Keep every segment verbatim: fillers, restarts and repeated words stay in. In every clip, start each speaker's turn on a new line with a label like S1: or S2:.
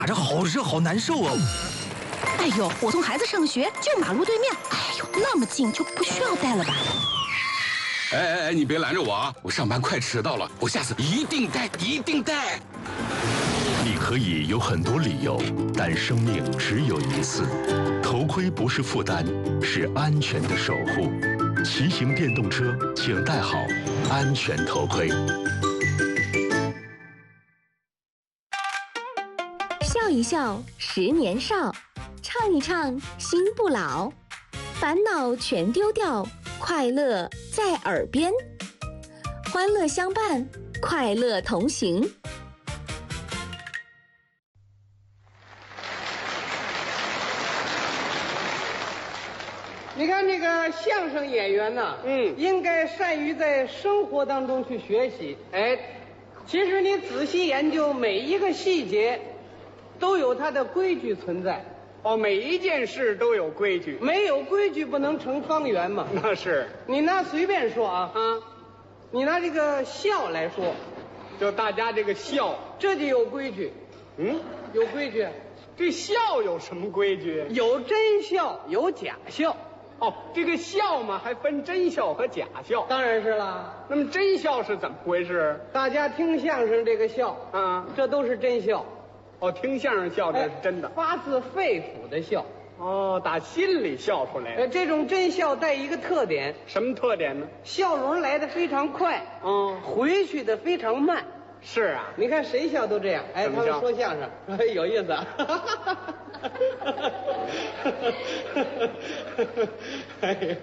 S1: 这好热好难受啊！
S2: 哎呦，我送孩子上学就马路对面，哎呦，那么近就不需要带了吧？
S3: 哎哎哎，你别拦着我啊！我上班快迟到了，我下次一定带，一定带。
S4: 你可以有很多理由，但生命只有一次。头盔不是负担，是安全的守护。骑行电动车，请戴好安全头盔。
S5: 笑一笑，十年少；唱一唱，心不老。烦恼全丢掉，快乐在耳边。欢乐相伴，快乐同行。
S6: 你看这个相声演员呐，嗯，应该善于在生活当中去学习。哎，其实你仔细研究每一个细节，都有它的规矩存在。
S7: 哦，每一件事都有规矩，
S6: 没有规矩不能成方圆嘛。
S7: 那是。
S6: 你拿随便说啊，啊，你拿这个笑来说，
S7: 就大家这个笑，
S6: 这就有规矩。
S7: 嗯，
S6: 有规矩。
S7: 这笑有什么规矩？
S6: 有真笑，有假笑。
S7: 哦，这个笑嘛，还分真笑和假笑。
S6: 当然是了。
S7: 那么真笑是怎么回事？
S6: 大家听相声这个笑，
S7: 啊，
S6: 这都是真笑。
S7: 哦，听相声笑这是真的，
S6: 哎、发自肺腑的笑。
S7: 哦，打心里笑出来的。
S6: 呃，这种真笑带一个特点，
S7: 什么特点呢？
S6: 笑容来得非常快，
S7: 嗯，
S6: 回去的非常慢。
S7: 是啊，
S6: 你看谁笑都这样。哎，他们说相声，哎，有意思。哎呀，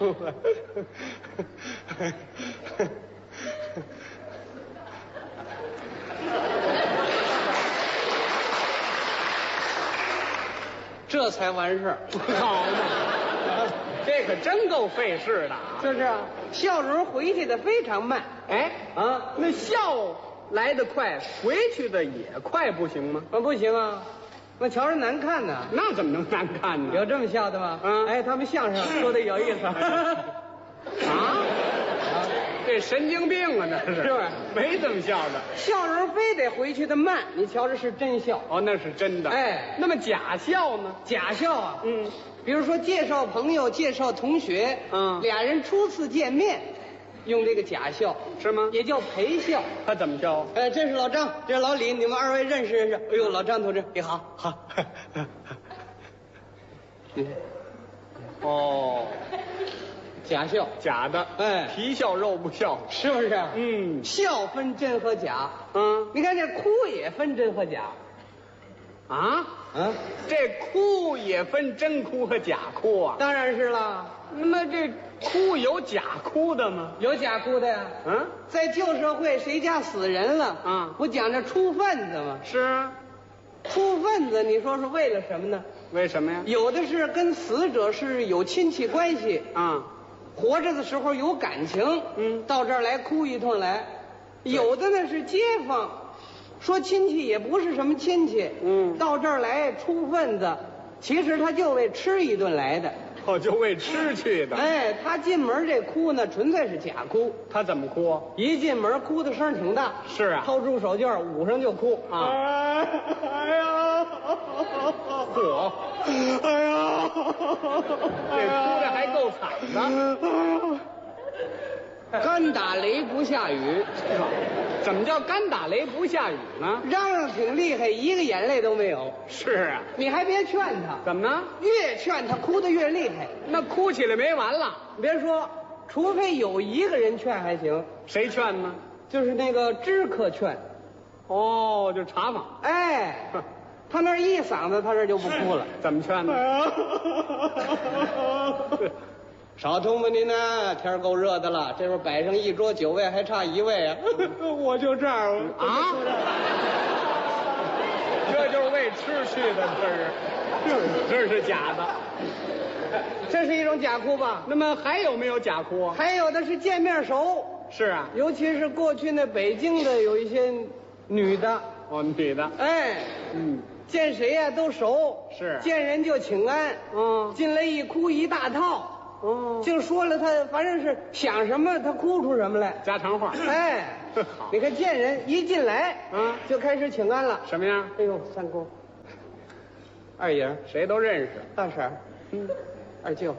S6: 这才完事儿，
S7: 好嘛，这可真够费事的，
S6: 是不是啊？笑容回去的非常慢。
S7: 哎
S6: 啊，
S7: 那笑来得快，回去的也快，不行吗？
S6: 啊，不行啊，那瞧着难看呢。
S7: 那怎么能难看呢？
S6: 有这么笑的吗？
S7: 嗯，
S6: 哎，他们相声说的有意思。
S7: 啊？这神经病啊，那是
S6: 是不是？
S7: 没这么笑的，
S6: 笑容非得回去的慢，你瞧着是真笑。
S7: 哦，那是真的。
S6: 哎，
S7: 那么假笑呢？
S6: 假笑啊，
S7: 嗯，
S6: 比如说介绍朋友、介绍同学，
S7: 嗯，
S6: 俩人初次见面，用这个假笑，
S7: 是吗？
S6: 也叫陪笑。
S7: 他怎么笑？
S6: 哎，这是老张，这是老李，你们二位认识认识？哎呦，老张同志，你好，好。
S7: 哦。
S6: 假笑，
S7: 假的，
S6: 哎，
S7: 皮笑肉不笑，
S6: 是不是？
S7: 嗯，
S6: 笑分真和假，
S7: 嗯，
S6: 你看这哭也分真和假，
S7: 啊，
S6: 啊，
S7: 这哭也分真哭和假哭啊？
S6: 当然是了。
S7: 那么这哭有假哭的吗？
S6: 有假哭的呀。
S7: 嗯，
S6: 在旧社会，谁家死人了，
S7: 嗯，
S6: 不讲这出份子吗？
S7: 是啊，
S6: 出份子，你说是为了什么呢？
S7: 为什么呀？
S6: 有的是跟死者是有亲戚关系
S7: 啊。
S6: 活着的时候有感情，
S7: 嗯，
S6: 到这儿来哭一通来。有的呢是街坊，说亲戚也不是什么亲戚，
S7: 嗯，
S6: 到这儿来出份子，其实他就为吃一顿来的。
S7: 哦，就为吃去的。
S6: 哎，他进门这哭呢，纯粹是假哭。
S7: 他怎么哭？
S6: 一进门哭的声挺大。
S7: 是啊，
S6: 掏出手绢捂上就哭
S7: 啊。
S6: 哎呀，
S7: 嚯！
S6: 哎呀，
S7: 这哭的还够惨的。
S6: 干打雷不下雨，
S7: 怎么叫干打雷不下雨呢？
S6: 嚷嚷挺厉害，一个眼泪都没有。
S7: 是啊，
S6: 你还别劝他，
S7: 怎么呢？
S6: 越劝他哭得越厉害，
S7: 那哭起来没完了。
S6: 别说，除非有一个人劝还行。
S7: 谁劝呢？
S6: 就是那个知客劝。
S7: 哦，就茶坊。
S6: 哎，他那一嗓子，他这就不哭了。
S7: 怎么劝呢？
S6: 少通吧您呢，天够热的了，这会儿摆上一桌酒位，还差一位啊！我就这儿
S7: 啊，这就是为吃去的，这是，这是假的，
S6: 这是一种假哭吧？
S7: 那么还有没有假哭？
S6: 还有的是见面熟。
S7: 是啊，
S6: 尤其是过去那北京的有一些女的，
S7: 哦，女的，
S6: 哎，
S7: 嗯，
S6: 见谁呀、啊、都熟，
S7: 是
S6: 见人就请安，
S7: 嗯，
S6: 进来一哭一大套。
S7: 哦，
S6: 就说了他，反正是想什么他哭出什么来，
S7: 家常话。
S6: 哎，你看见人一进来，
S7: 嗯，
S6: 就开始请安了。
S7: 什么样？
S6: 哎呦，三姑， 二爷，
S7: 谁都认识。
S6: 大婶儿，嗯，二舅，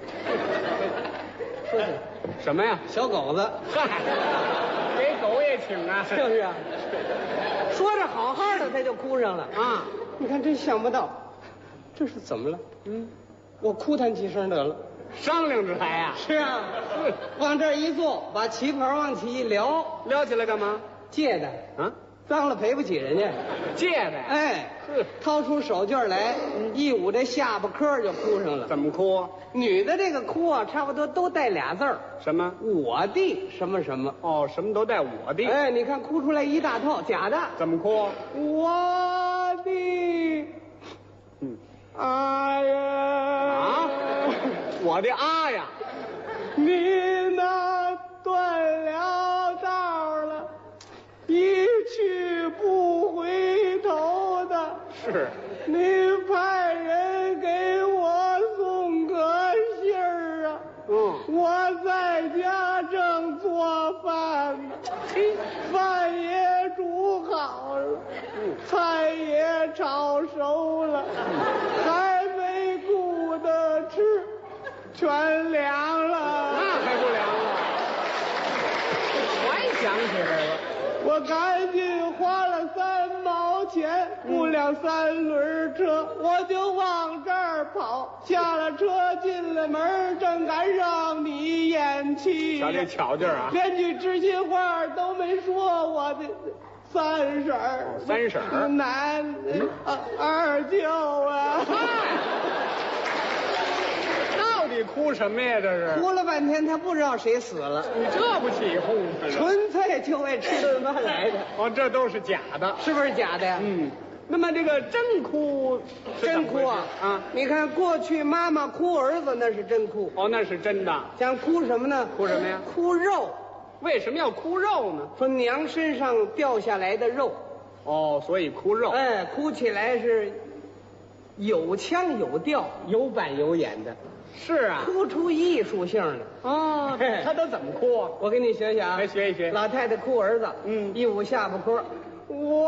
S6: 出去，
S7: 什么呀？
S6: 小狗子，
S7: 嗨，给狗也请啊，
S6: 是不是啊？说着好好的，他就哭上了
S7: 啊！
S6: 你看，真想不到，这是怎么了？嗯，我哭他几声得了。
S7: 商量着来呀、啊？
S6: 是啊，往这儿一坐，把旗袍往起一撩，
S7: 撩起来干嘛？
S6: 借的
S7: 啊，
S6: 脏了赔不起人家。
S7: 借的？
S6: 哎，掏出手绢来，一捂这下巴颏就哭上了。
S7: 怎么哭？
S6: 女的这个哭啊，差不多都带俩字儿，
S7: 什么？
S6: 我的什么什么。
S7: 哦，什么都带我的。
S6: 哎，你看哭出来一大套，假的。
S7: 怎么哭？
S6: 我的，
S7: 嗯，
S6: 啊呀
S7: 啊，我的啊呀，
S6: 你那断了道了，一去不回头的。
S7: 是。
S6: 你派人给我送个信儿啊！
S7: 嗯，
S6: 我在家正做饭呢，饭也煮好了，菜也炒熟了，还没顾得吃，全凉了。
S7: 那还不凉了？还想起来了。
S6: 我赶紧花了三毛钱雇辆三轮车，我就往这儿跑。下了车进了门，正赶上你演戏。
S7: 瞧这巧劲儿啊！
S6: 连句知心话都没说，我的三婶儿、
S7: 三婶儿、
S6: 奶奶、二舅啊！
S7: 到底哭什么呀？这是
S6: 哭了半天，他不知道谁死了。
S7: 你这不起哄吗？
S6: 纯粹就为吃顿饭来的。
S7: 哦，这都是假的，
S6: 是不是假的呀？
S7: 嗯。那么这个真哭，
S6: 真哭啊！
S7: 啊，
S6: 你看过去妈妈哭儿子那是真哭，
S7: 哦，那是真的。
S6: 想哭什么呢？
S7: 哭什么呀？
S6: 哭肉。
S7: 为什么要哭肉呢？
S6: 从娘身上掉下来的肉。
S7: 哦，所以哭肉。
S6: 哎，哭起来是有腔有调、有板有眼的。
S7: 是啊，
S6: 哭出艺术性来。
S7: 哦，他都怎么哭啊？
S6: 我给你学学啊，
S7: 来学一学。
S6: 老太太哭儿子，
S7: 嗯，
S6: 一捂下巴颏，我